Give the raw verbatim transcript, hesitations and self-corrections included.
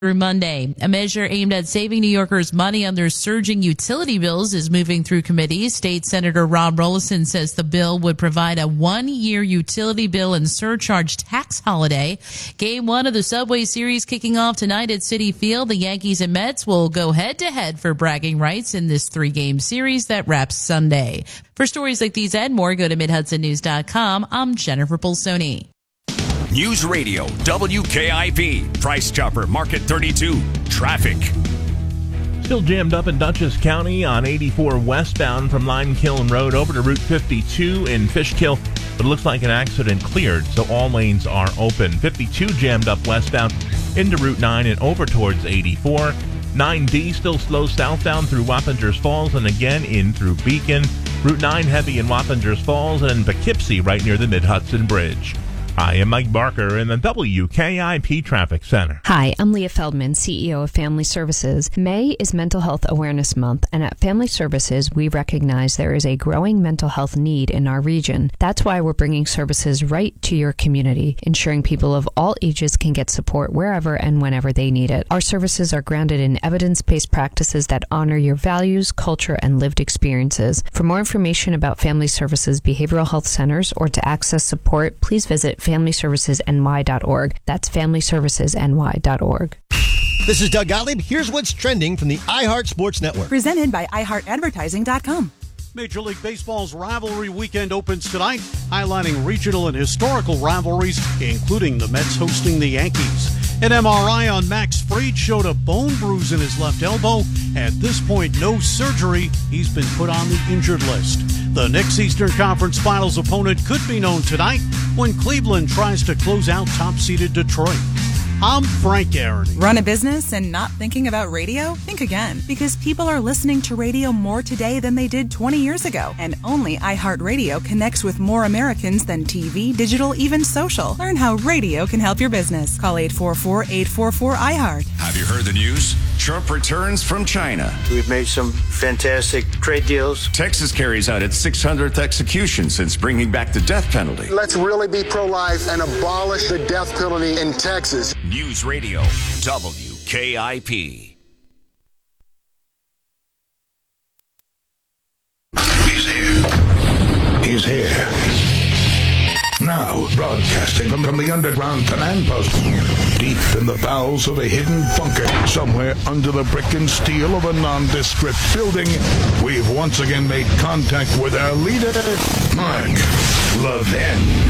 through Monday. A measure aimed at saving New Yorkers money on their surging utility bills is moving through committees. State Senator Rob Rollison says the bill would provide a one-year utility bill and surcharge tax holiday. Game one of the Subway Series kicking off tonight at Citi Field. The Yankees and Mets will go head-to-head for bragging rights in this three-game series that wraps Sunday. For stories like these and more, go to mid hudson news dot com. I'm Jennifer Bolsoni. News Radio, W K I P, Price Chopper, Market thirty-two, traffic. Still jammed up in Dutchess County on eighty-four westbound from Lime Kiln Road over to Route fifty-two in Fishkill, but it looks like an accident cleared, so all lanes are open. fifty-two jammed up westbound into Route nine and over towards eighty-four. nine D still slow southbound through Wappingers Falls and again in through Beacon. Route nine heavy in Wappingers Falls and Poughkeepsie right near the Mid-Hudson Bridge. I am Mike Barker in the W K I P Traffic Center. Hi, I'm Leah Feldman, C E O of Family Services. May is Mental Health Awareness Month, and at Family Services, we recognize there is a growing mental health need in our region. That's why we're bringing services right to your community, ensuring people of all ages can get support wherever and whenever they need it. Our services are grounded in evidence-based practices that honor your values, culture, and lived experiences. For more information about Family Services Behavioral Health Centers or to access support, please visit family services n y dot org. That's family services n y dot org. This is Doug Gottlieb. Here's what's trending from the iHeart Sports Network. Presented by i heart advertising dot com. Major League Baseball's rivalry weekend opens tonight, highlighting regional and historical rivalries, including the Mets hosting the Yankees. An M R I on Max Fried showed a bone bruise in his left elbow. At this point, no surgery. He's been put on the injured list. The Knicks' Eastern Conference Finals opponent could be known tonight when Cleveland tries to close out top-seeded Detroit. I'm Frank Garrity. Run a business and not thinking about radio? Think again, because people are listening to radio more today than they did twenty years ago. And only iHeartRadio connects with more Americans than T V, digital, even social. Learn how radio can help your business. Call eight four four, eight four four, I heart. Have you heard the news? Trump returns from China. We've made some fantastic trade deals. Texas carries out its six hundredth execution since bringing back the death penalty. Let's really be pro-life and abolish the death penalty in Texas. News Radio, W K I P. He's here. He's here. Now, broadcasting from, from the underground command post, deep in the bowels of a hidden bunker, somewhere under the brick and steel of a nondescript building, we've once again made contact with our leader, Mark Levin.